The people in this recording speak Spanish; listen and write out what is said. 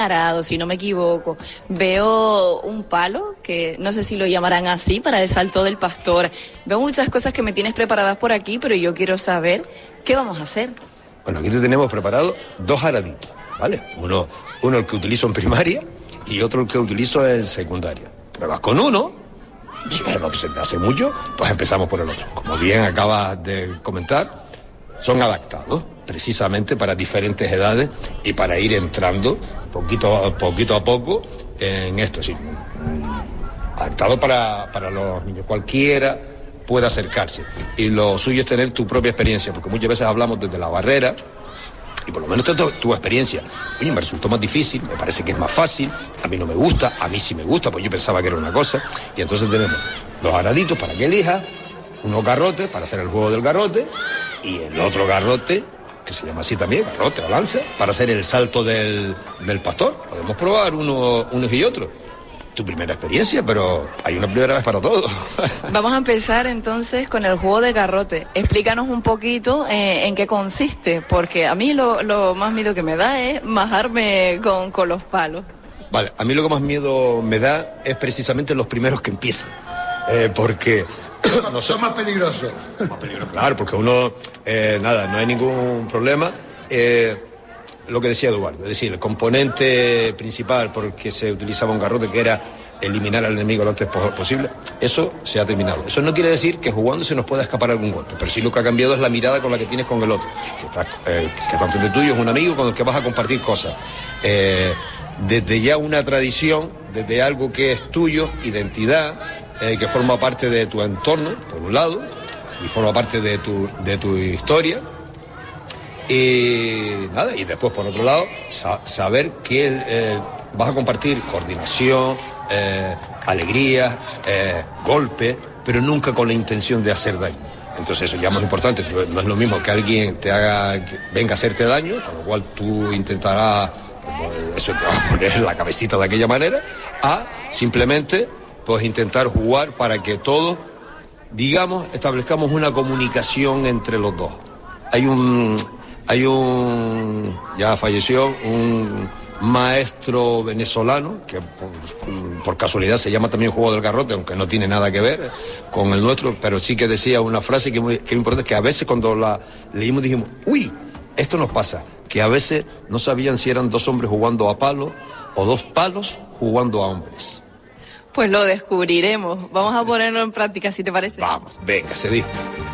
arado, si no me equivoco. Veo un palo, que no sé si lo llamarán así, para el salto del pastor. Veo muchas cosas que me tienes preparadas por aquí, pero yo quiero saber qué vamos a hacer. Bueno, aquí te tenemos preparado 2 araditos, ¿vale? Uno el que utilizo en primaria y otro el que utilizo en secundaria. Pruebas con uno, si vemos que se te hace mucho, pues empezamos por el otro. Como bien acabas de comentar, son adaptados precisamente para diferentes edades y para ir entrando poquito a poco en esto. Sí, adaptado para los niños. Cualquiera puede acercarse. Y lo suyo es tener tu propia experiencia, porque muchas veces hablamos desde la barrera, y por lo menos tu experiencia. Oye, me resultó más difícil, me parece que es más fácil, a mí no me gusta, a mí sí me gusta, pues yo pensaba que era una cosa. Y entonces tenemos los araditos para que elijas, unos garrotes para hacer el juego del garrote, y el otro garrote, que se llama así también, garrote o lanza, para hacer el salto del pastor. Podemos probar unos y otros. Tu primera experiencia, pero hay una primera vez para todo. Vamos a empezar entonces con el juego de garrote. Explícanos un poquito en qué consiste, porque a mí lo más miedo que me da es majarme con los palos. Vale, a mí lo que más miedo me da es precisamente los primeros que empiezan. Porque no son más peligrosos. Claro, porque uno, no hay ningún problema. Lo que decía Eduardo, es decir, el componente principal por el que se utilizaba un garrote, que era eliminar al enemigo lo antes posible, eso se ha terminado. Eso no quiere decir que jugando se nos pueda escapar algún golpe, pero sí lo que ha cambiado es la mirada con la que tienes con el otro, que está frente tuyo, es un amigo con el que vas a compartir cosas. Desde ya una tradición, desde algo que es tuyo, identidad, que forma parte de tu entorno, por un lado, y forma parte de tu historia. Y nada, y después por otro lado, saber que vas a compartir coordinación, alegría, golpe, pero nunca con la intención de hacer daño. Entonces eso ya es muy importante. No es lo mismo que alguien venga a hacerte daño, con lo cual tú intentarás, eso te va a poner en la cabecita de aquella manera, a simplemente pues intentar jugar para que todos, digamos, establezcamos una comunicación entre los dos. Ya falleció un maestro venezolano que por casualidad se llama también Juego del Garrote, aunque no tiene nada que ver con el nuestro, pero sí que decía una frase que es importante, que a veces cuando la leímos dijimos, uy, esto nos pasa, que a veces no sabían si eran 2 hombres jugando a palos o 2 palos jugando a hombres. Pues lo descubriremos. Vamos a ponerlo en práctica, si te parece. Vamos, venga, se dijo.